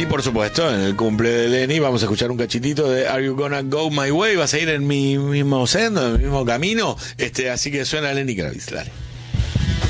por supuesto, en el cumple de Lenny vamos a escuchar un cachitito de Are You Gonna Go My Way. Vas a ir en mi mismo sendo, en mi mismo camino. Así que suena Lenny Kravitz, dale.